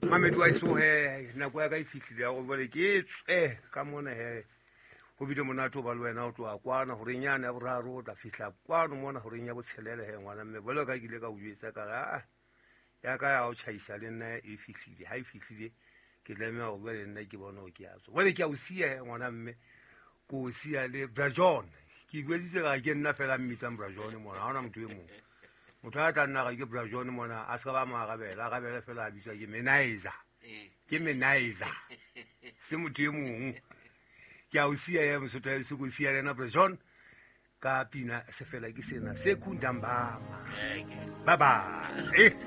mamedi wa eso he nako ya ka e fihlile ya go bole ke tswe ka mona he go bile monate o ba le wena o tloa kwana gore nyane ya boraro o tla fihla kwano mona gore nya botshelele he ngwana mme bole ka kile ka o jwetsa ka ga ya ka ya o chaisa le nna e fihlile ha e fihlile ke lemea go bua le nna ke bona o ke a tswa bole ke a o sia he ngwana mme ko o sia le Brajon ke bueditse ga ke nna fela mmitsang Brajon mona ha ona motho e mongwe motho a tla nna ga ke Brajon mona a se ka ba magabela fela a bitswa ke Menaiza se motho e mongwe ke a o sia ya mosotho ya se go sia lena Brajon ka pina se fela ke sena se kundambama bye bye